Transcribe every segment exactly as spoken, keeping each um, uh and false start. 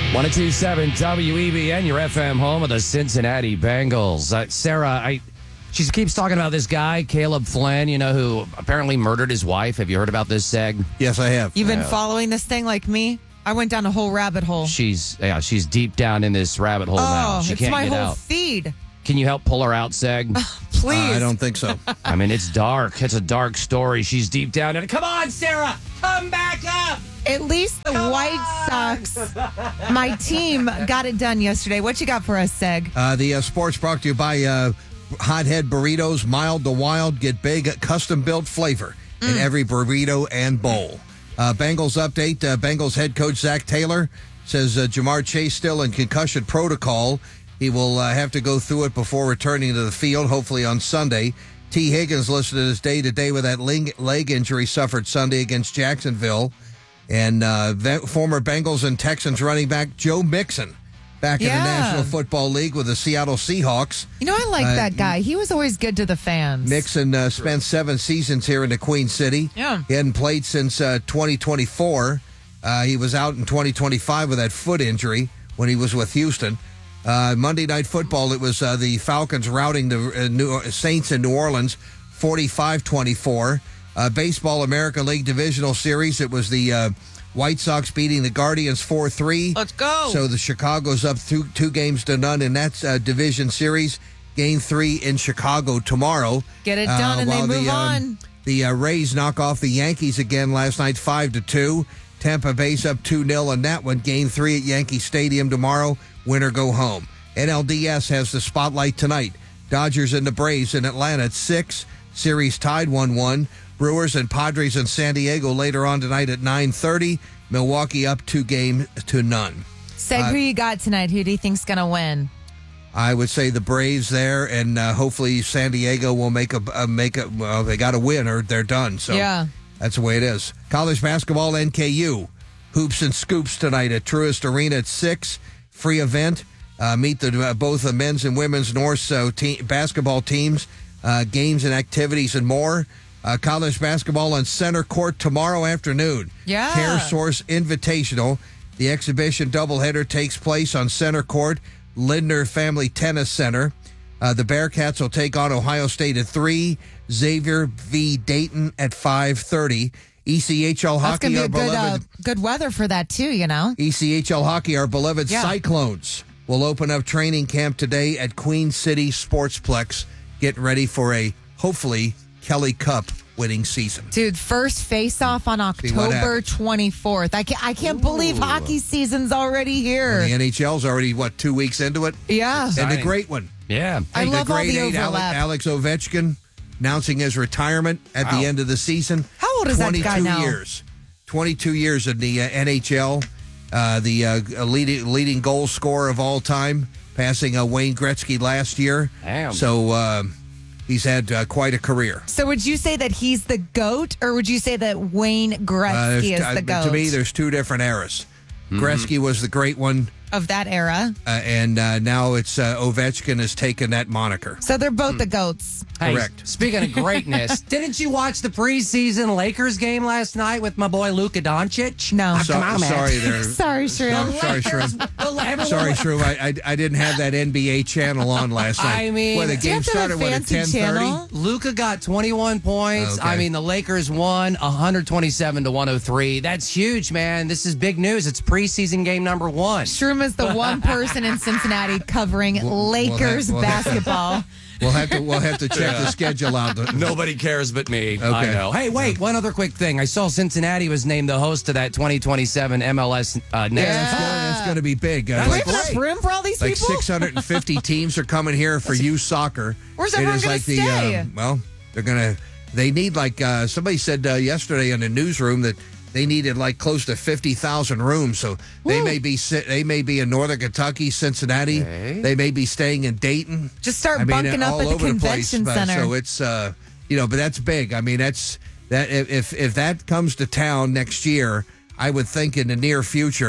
one oh two point seven W E B N, your F M home of the Cincinnati Bengals. Uh, Sarah, I she keeps talking about this guy, Caleb Flynn, you know, who apparently murdered his wife. Have you heard about this, Seg? Yes, I have. You've been Yeah. following this thing like me? I went down a whole rabbit hole. She's yeah, she's deep down in this rabbit hole now. Oh, She it's can't my get whole out. feed. Can you help pull her out, Seg? Please. Uh, I don't think so. I mean, it's dark. It's a dark story. She's deep down in it. Come on, Sarah! Come back up! At least the Come White on! Sox, my team, got it done yesterday. What you got for us, Seg? Uh, the uh, sports brought to you by uh, Hothead Burritos, mild to wild. Get big, custom-built flavor in every burrito and bowl. Uh, Bengals update. Uh, Bengals head coach Zach Taylor says uh, Jamar Chase still in concussion protocol. He will uh, have to go through it before returning to the field, hopefully on Sunday. T. Higgins listed as day-to-day with that leg injury suffered Sunday against Jacksonville. And uh, former Bengals and Texans running back Joe Mixon back in Yeah. the National Football League with the Seattle Seahawks. You know, I like Uh, that guy. He was always good to the fans. Mixon uh, spent seven seasons here in the Queen City. Yeah. He hadn't played since uh, twenty twenty-four. Uh, he was out in twenty twenty-five with that foot injury when he was with Houston. Uh, Monday Night Football, it was uh, the Falcons routing the uh, New Saints in New Orleans, forty-five twenty-four. Uh, Baseball American League Divisional Series, it was the uh, White Sox beating the Guardians four three. Let's go. So the Chicago's up two, two games to none in that uh, division series. Game three in Chicago tomorrow. Get it done and they while move the, um, on. The uh, Rays knock off the Yankees again last night, five to two. Tampa Bay's up two nil in that one. Game three at Yankee Stadium tomorrow. Winner go home. N L D S has the spotlight tonight. Dodgers and the Braves in Atlanta at six. Series tied one one. Brewers and Padres in San Diego later on tonight at nine thirty. Milwaukee up two game to none. Seg, uh, who you got tonight? Who do you think's going to win? I would say the Braves there, and uh, hopefully San Diego will make a uh, make a. Well, they got to win or they're done. So Yeah. that's the way it is. College basketball, N K U hoops and scoops tonight at Truist Arena at six. Free event. Uh, meet the uh, both the men's and women's North uh, te- basketball teams, uh, games and activities and more. Uh, college basketball on center court tomorrow afternoon. Yeah. Care Source Invitational. The exhibition doubleheader takes place on center court, Lindner Family Tennis Center. Uh, the Bearcats will take on Ohio State at three. Xavier v. Dayton at five thirty. E C H L That's hockey, going to our be a good, uh, beloved good weather for that, too, you know? E C H L hockey, our beloved Yeah. Cyclones will open up training camp today at Queen City Sportsplex. Getting ready for a hopefully Kelly Cup winning season. Dude, first face-off on what October happens. twenty-fourth. I can't, I can't believe hockey season's already here. The N H L's already, what, two weeks into it? Yeah. And the Exciting. great one. Yeah. I the love all grade the eight overlap. Alex, Alex Ovechkin announcing his retirement at Wow. the end of the season. How old is that guy now? twenty-two years. twenty-two years in the uh, N H L. Uh, the uh, leading, leading goal scorer of all time, passing uh, Wayne Gretzky last year. Damn. So uh, he's had uh, quite a career. So would you say that he's the GOAT, or would you say that Wayne Uh, Gretzky is there's- the uh, GOAT to me, there's two different eras. Gretzky was the great one, of that era? uh, and uh, now it's uh, Ovechkin has taken that moniker. So they're both the GOATs. Hey, Correct. Speaking of greatness, didn't you watch the preseason Lakers game last night with my boy Luka Doncic? No. Ah, So- come on, man. sorry there. Sorry, Shrew. No, sorry, Shrew. Everyone- Sorry, Shrew. I, I I didn't have that N B A channel on last night. I mean- well, the Do you game have to have started a what, at fancy ten thirty. channel? Luka got twenty-one points. Okay. I mean, the Lakers won one twenty-seven to one oh three. That's huge, man. This is big news. It's preseason game number one. Shroom is the one person in Cincinnati covering we'll Lakers have- we'll have to- basketball. We'll have to we'll have to check the schedule out. Nobody cares but me. Okay. I know. Hey, wait, one other quick thing. I saw Cincinnati was named the host of that twenty twenty-seven M L S uh, next. Yeah, it's going, it's going to be big. Uh, That's like Wait, enough great. room for all these like people? six hundred fifty teams are coming here for youth soccer. Where's It everyone is gonna like the, stay? um, well, they're going to. They need like uh, somebody said uh, yesterday in the newsroom that they needed like close to fifty thousand rooms. So they Woo. may be si- they may be in Northern Kentucky, Cincinnati. Okay. They may be staying in Dayton. Just start I mean, bunking up all at the over place, convention but- center. So it's uh, you know, but that's big. I mean, that's that if if that comes to town next year, I would think in the near future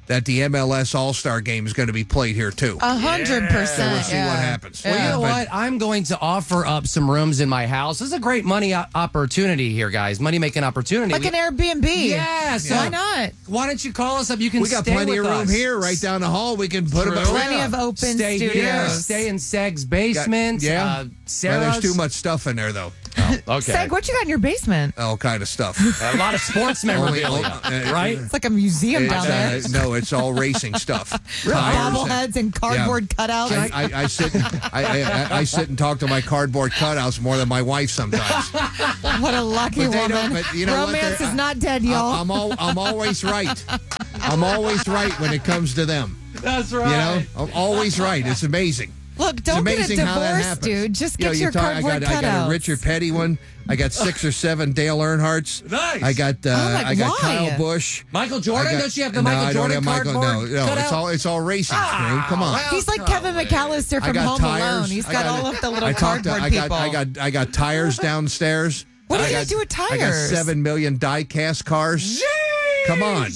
that the M L S All-Star Game is going to be played here, too. A hundred percent. So we'll see what happens. Well, you Yeah, know but- what? I'm going to offer up some rooms in my house. This is a great money o- opportunity here, guys. Money-making opportunity. Like We- an Airbnb. Yeah, so Why not? Why don't you call us up? You can We got stay plenty with of room us. here, right down the hall. We can put them Plenty of open Stay studios. here. Stay in Seg's basement. Yeah. Uh, Well, Sarah's. there's too much stuff in there, though. Okay. Seg, what you got in your basement? All kind of stuff. A lot of sports memorabilia, Only- uh, right? It's like a museum It's, down there. uh, no, it's all racing stuff. Tires Bobbleheads and cardboard cutouts. I, I, I sit, I, I, I sit and talk to my cardboard cutouts more than my wife sometimes. What a lucky But they woman. don't- but you know what? Romance They're- is not dead, y'all. I'm all, I'm always right. I'm always right when it comes to them. That's You know, I'm always right. It's amazing. Look, It's don't get a amazing how that divorce, happens. dude. Just You know, get you your talk- cardboard I got, I got cutouts. a Richard Petty one. I got six or seven Dale Earnhardts. Nice. I got uh, Oh, like, I got why? Kyle Busch. Michael Jordan? I got- Don't you have the no, Michael I don't Jordan have Michael. No, cardboard no, cutout? it's all it's all racing. Screw. Come on. well, He's like Kevin McAllister I from got Home tires. Alone. He's I got, got- all of the little I talked to- cardboard I got, people. I got I got tires downstairs. What do I you got- do with I got tires? seven million die-cast cars. Jeez! Come on.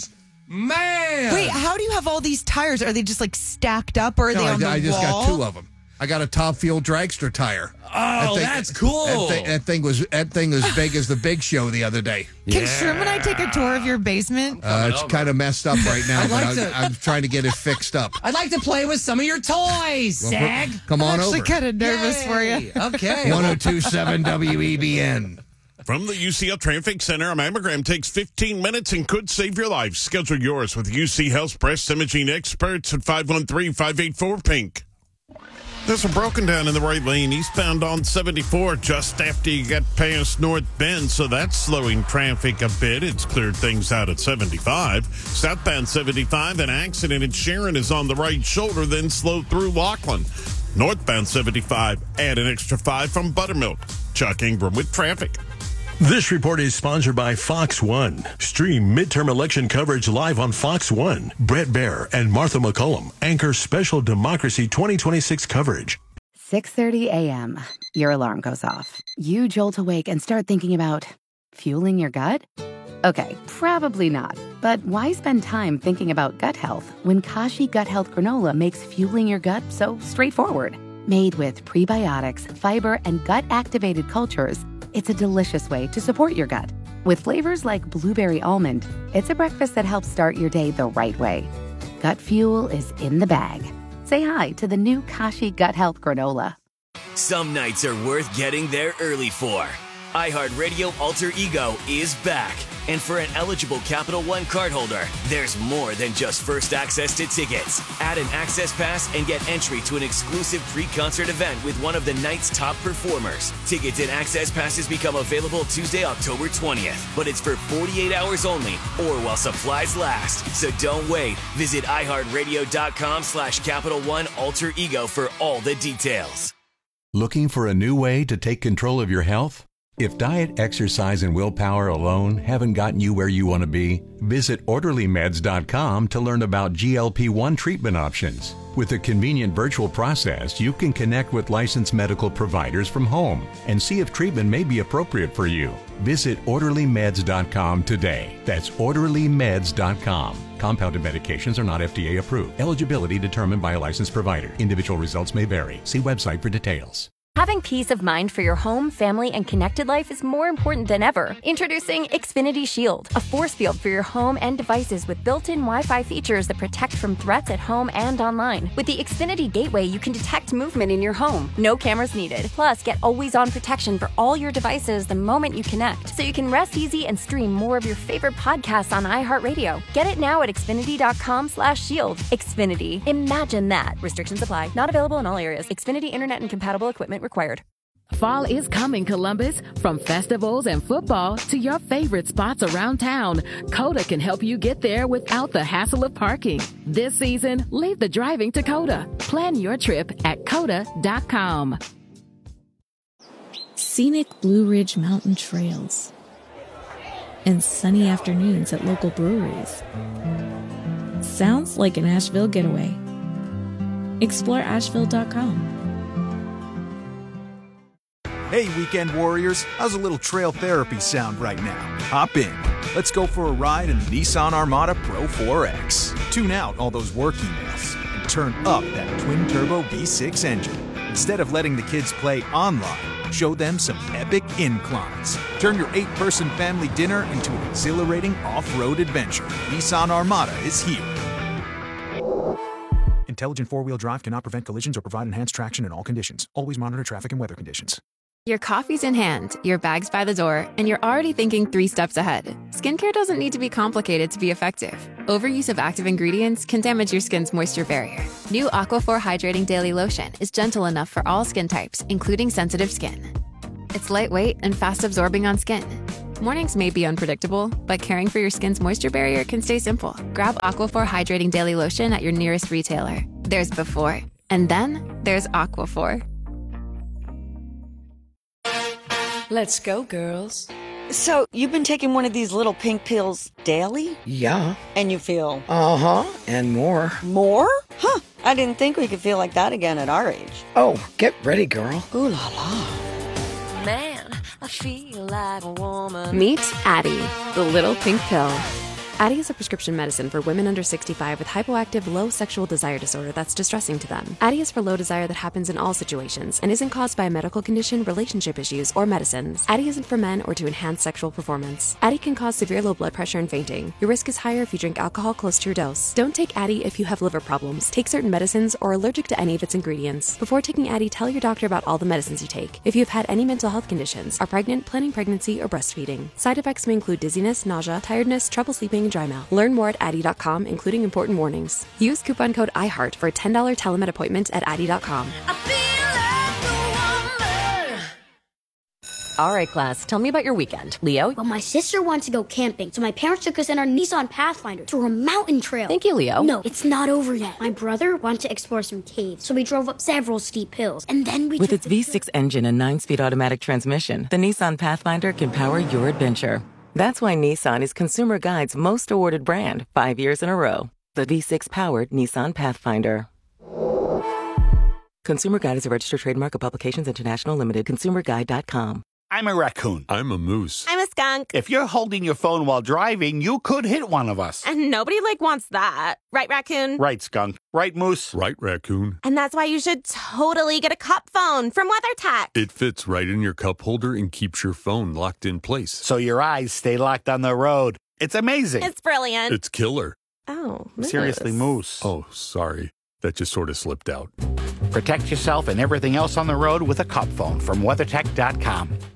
Man. Wait, how do you have all these tires? Are they just like stacked up or are No, they I, on the I just wall? got two of them. I got a Top Fuel dragster tire. Oh, thing- that's cool. That thing, that thing was that thing was big as the Big Show the other day. Can Shroom and I take a tour of your basement? Uh, it's kind of messed up right now, I'd but like I'm, to- I'm trying to get it fixed up. I'd like to play with some of your toys, Well, Sag. Come on I'm actually over. kind of nervous for you. Yay. Okay. one oh two point seven W E B N. From the U C L Traffic Center, a mammogram takes fifteen minutes and could save your life. Schedule yours with U C Health breast imaging experts at five one three, five eight four, pink. There's a broken down in the right lane eastbound on seventy-four just after you get past North Bend, so that's slowing traffic a bit. It's cleared things out at seventy-five. Southbound seventy-five, an accident in Sharon is on the right shoulder, then slowed through Laughlin. Northbound seventy-five, add an extra five from Buttermilk. Chuck Ingram with traffic. This report is sponsored by Fox One. Stream midterm election coverage live on Fox One. Brett Baer and Martha McCullum anchor special Democracy twenty twenty-six coverage. six thirty a.m. Your alarm goes off. You jolt awake and start thinking about fueling your gut? Okay, probably not. But why spend time thinking about gut health when Kashi Gut Health Granola makes fueling your gut so straightforward? Made with prebiotics, fiber, and gut-activated cultures, it's a delicious way to support your gut. With flavors like blueberry almond, it's a breakfast that helps start your day the right way. Gut fuel is in the bag. Say hi to the new Kashi Gut Health Granola. Some nights are worth getting there early for. iHeartRadio Alter Ego is back. And for an eligible Capital One cardholder, there's more than just first access to tickets. Add an access pass and get entry to an exclusive pre-concert event with one of the night's top performers. Tickets and access passes become available Tuesday, October twentieth. But it's for forty-eight hours only or while supplies last. So don't wait. Visit iHeartRadio.com slash Capital One Alter Ego for all the details. Looking for a new way to take control of your health? If diet, exercise, and willpower alone haven't gotten you where you want to be, visit orderly meds dot com to learn about G L P one treatment options. With a convenient virtual process, you can connect with licensed medical providers from home and see if treatment may be appropriate for you. Visit orderly meds dot com today. That's orderly meds dot com. Compounded medications are not F D A approved. Eligibility determined by a licensed provider. Individual results may vary. See website for details. Having peace of mind for your home, family, and connected life is more important than ever. Introducing Xfinity Shield, a force field for your home and devices with built-in Wi-Fi features that protect from threats at home and online. With the Xfinity Gateway, you can detect movement in your home. No cameras needed. Plus, get always-on protection for all your devices the moment you connect, so you can rest easy and stream more of your favorite podcasts on iHeartRadio. Get it now at Xfinity.com slash shield. Xfinity. Imagine that. Restrictions apply. Not available in all areas. Xfinity Internet and compatible equipment required. Fall is coming, Columbus. From festivals and football to your favorite spots around town, Coda can help you get there without the hassle of parking. This season, leave the driving to Coda. Plan your trip at coda dot com. Scenic Blue Ridge Mountain trails and sunny afternoons at local breweries. Sounds like an Asheville getaway. Explore asheville dot com. Hey, weekend warriors, how's a little trail therapy sound right now? Hop in. Let's go for a ride in the Nissan Armada Pro four X. Tune out all those work emails and turn up that twin-turbo V six engine. Instead of letting the kids play online, show them some epic inclines. Turn your eight-person family dinner into an exhilarating off-road adventure. Nissan Armada is here. Intelligent four-wheel drive cannot prevent collisions or provide enhanced traction in all conditions. Always monitor traffic and weather conditions. Your coffee's in hand, your bag's by the door, and you're already thinking three steps ahead. Skincare doesn't need to be complicated to be effective. Overuse of active ingredients can damage your skin's moisture barrier. New Aquaphor Hydrating Daily Lotion is gentle enough for all skin types, including sensitive skin. It's lightweight and fast-absorbing on skin. Mornings may be unpredictable, but caring for your skin's moisture barrier can stay simple. Grab Aquaphor Hydrating Daily Lotion at your nearest retailer. There's before, and then there's Aquaphor. Let's go, girls. So, you've been taking one of these little pink pills daily? Yeah. And you feel? Uh-huh, and more. More? Huh, I didn't think we could feel like that again at our age. Oh, get ready, girl. Ooh la la. Man, I feel like a woman. Meet Addyi, the little pink pill. Addyi is a prescription medicine for women under sixty-five with hypoactive low sexual desire disorder that's distressing to them. Addyi is for low desire that happens in all situations and isn't caused by a medical condition, relationship issues, or medicines. Addyi isn't for men or to enhance sexual performance. Addyi can cause severe low blood pressure and fainting. Your risk is higher if you drink alcohol close to your dose. Don't take Addyi if you have liver problems, take certain medicines, or are allergic to any of its ingredients. Before taking Addyi, tell your doctor about all the medicines you take. If you have had any mental health conditions, are pregnant, planning pregnancy, or breastfeeding. Side effects may include dizziness, nausea, tiredness, trouble sleeping, and dry mouth. Learn more at Addyi dot com, including important warnings. Use coupon code iHeart for a ten dollars telemed appointment at Addyi dot com. All right, class, tell me about your weekend. Leo? Well, my sister wants to go camping, so my parents took us in our Nissan Pathfinder to a mountain trail. Thank you, Leo. No, it's not over yet. My brother wanted to explore some caves, so we drove up several steep hills, and then we With its V six engine and nine-speed automatic transmission, the Nissan Pathfinder can power your adventure. That's why Nissan is Consumer Guide's most awarded brand, five years in a row. The V six-powered Nissan Pathfinder. Consumer Guide is a registered trademark of Publications International Limited. consumer guide dot com. I'm a raccoon. I'm a moose. I'm a skunk. If you're holding your phone while driving, you could hit one of us. And nobody, like, wants that. Right, raccoon? Right, skunk. Right, moose? Right, raccoon. And that's why you should totally get a cup phone from WeatherTech. It fits right in your cup holder and keeps your phone locked in place. So your eyes stay locked on the road. It's amazing. It's brilliant. It's killer. Oh, moose. Seriously, moose. Oh, sorry. That just sort of slipped out. Protect yourself and everything else on the road with a cup phone from WeatherTech dot com.